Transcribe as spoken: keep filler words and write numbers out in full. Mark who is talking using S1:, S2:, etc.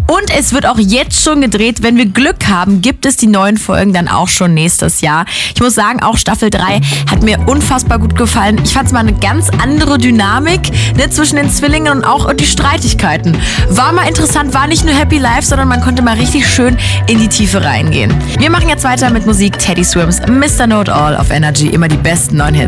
S1: Und es wird auch jetzt schon gedreht. Wenn wir Glück haben, gibt es die neuen Folgen dann auch schon nächstes Jahr. Ich muss sagen, auch Staffel drei hat mir unfassbar gut gefallen. Ich fand es mal eine ganz andere Dynamik, ne, zwischen den Zwillingen und auch die Streitigkeiten. War mal interessant, war nicht nur Happy Life, sondern man konnte mal richtig schön in die Tiefe reingehen. Wir machen jetzt weiter mit Musik. Teddy Swims, Mister Know It All auf Energy. Immer die besten neuen Hits.